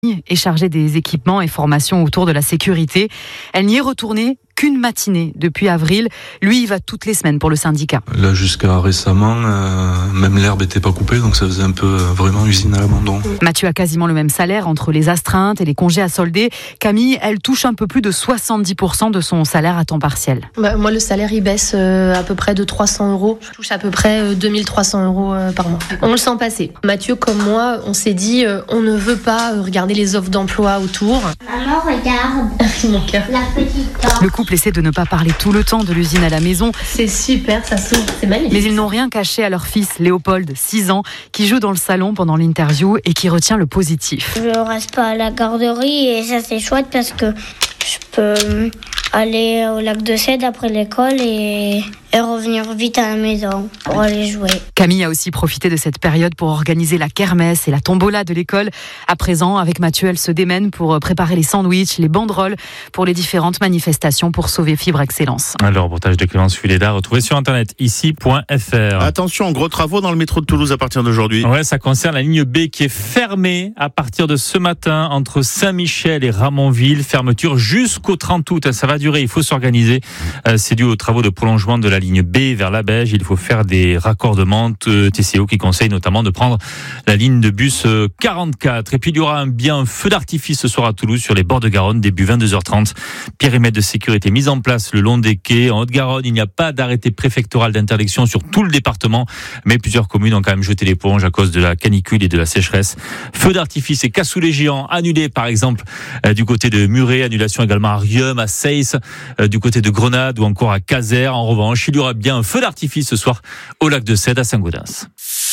est chargée des équipements et formations autour de la sécurité. Elle n'y est retournée qu'une matinée depuis avril. Lui, il va toutes les semaines pour le syndicat. Là, jusqu'à récemment, même l'herbe n'était pas coupée, donc ça faisait un peu vraiment usine à l'abandon. Mathieu a quasiment le même salaire entre les astreintes et les congés à solder. Camille, elle touche un peu plus de 70% de son salaire à temps partiel. Moi, le salaire, il baisse à peu près de 300 €. Je touche à peu près 2300 € par mois. On le sent passer. Mathieu, comme moi, on s'est dit, on ne veut pas regarder les offres d'emploi autour. Maman, regarde. Mon cœur. La petite dent. Le couple essaie de ne pas parler tout le temps de l'usine à la maison. C'est super, ça s'ouvre, c'est magnifique. Mais ils n'ont rien caché à leur fils, Léopold, 6 ans, qui joue dans le salon pendant l'interview et qui retient le positif. Je reste pas à la garderie et ça c'est chouette parce que je peux aller au lac de Cède après l'école et revenir vite à la maison pour aller jouer. Camille a aussi profité de cette période pour organiser la kermesse et la tombola de l'école. À présent, avec Mathieu, elle se démène pour préparer les sandwichs, les banderoles pour les différentes manifestations pour sauver Fibre Excellence. Le reportage de Clémence Fuleda, retrouvé sur internet ici.fr. Attention, gros travaux dans le métro de Toulouse à partir d'aujourd'hui. Ouais, ça concerne la ligne B qui est fermée à partir de ce matin entre Saint-Michel et Ramonville. Fermeture jusqu'au 30 août. Ça va durer, il faut s'organiser. C'est dû aux travaux de prolongement de la ligne B vers la Beige. Il faut faire des raccordements. TCO qui conseille notamment de prendre la ligne de bus 44. Et puis il y aura un feu d'artifice ce soir à Toulouse sur les bords de Garonne début 22h30. Périmètre de sécurité mis en place le long des quais. En Haute-Garonne, il n'y a pas d'arrêté préfectoral d'interdiction sur tout le département, mais plusieurs communes ont quand même jeté l'éponge à cause de la canicule et de la sécheresse. Feu d'artifice et cassoulet géants annulés par exemple du côté de Muret, annulation également à Riom, à Seyss, du côté de Grenade ou encore à Caser. En revanche, il y aura bien un feu d'artifice ce soir au lac de Cède à Saint-Gaudens.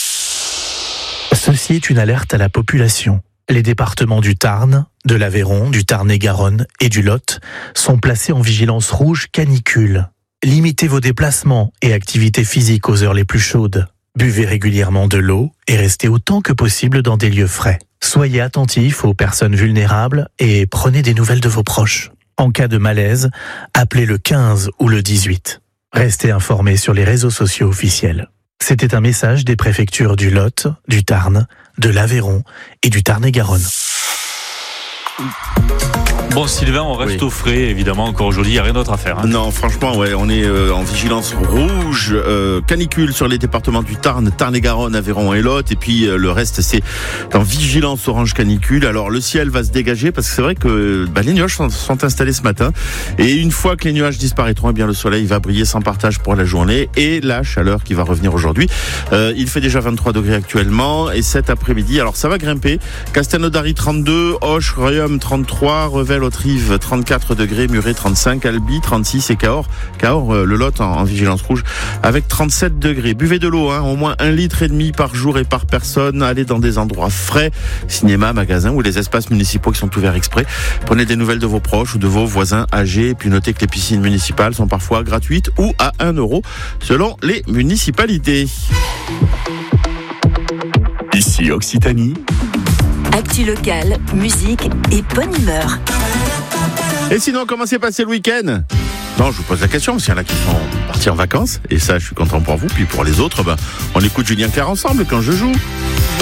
Ceci est une alerte à la population. Les départements du Tarn, de l'Aveyron, du Tarn-et-Garonne et du Lot sont placés en vigilance rouge canicule. Limitez vos déplacements et activités physiques aux heures les plus chaudes. Buvez régulièrement de l'eau et restez autant que possible dans des lieux frais. Soyez attentifs aux personnes vulnérables et prenez des nouvelles de vos proches. En cas de malaise, appelez le 15 ou le 18. Restez informés sur les réseaux sociaux officiels. C'était un message des préfectures du Lot, du Tarn, de l'Aveyron et du Tarn-et-Garonne. Bon Sylvain, on reste au frais évidemment encore aujourd'hui, il n'y a rien d'autre à faire. Non, franchement, on est en vigilance rouge, canicule sur les départements du Tarn, Tarn-et-Garonne, Aveyron et Lot, et puis le reste c'est en vigilance orange canicule. Alors le ciel va se dégager parce que c'est vrai que les nuages sont installés ce matin, et une fois que les nuages disparaîtront, eh bien le soleil va briller sans partage pour la journée et la chaleur qui va revenir aujourd'hui. Il fait déjà 23 degrés actuellement et cet après-midi, alors ça va grimper. Castelnaudary 32, Auch, Riom 33, Revel, Autrive 34 degrés, Muret 35, Albi 36 et Cahors, le Lot en vigilance rouge avec 37 degrés. Buvez de l'eau, au moins 1,5 litre par jour et par personne. Allez dans des endroits frais, cinéma, magasins ou les espaces municipaux qui sont ouverts exprès. Prenez des nouvelles de vos proches ou de vos voisins âgés, et puis notez que les piscines municipales sont parfois gratuites ou à 1 € selon les municipalités. Ici Occitanie. Actu locale, musique et bonne humeur. Et sinon, comment s'est passé le week-end ? Non, je vous pose la question, parce qu'il y en a qui sont partis en vacances, et ça, je suis content pour vous. Puis pour les autres, on écoute Julien Clerc ensemble quand je joue.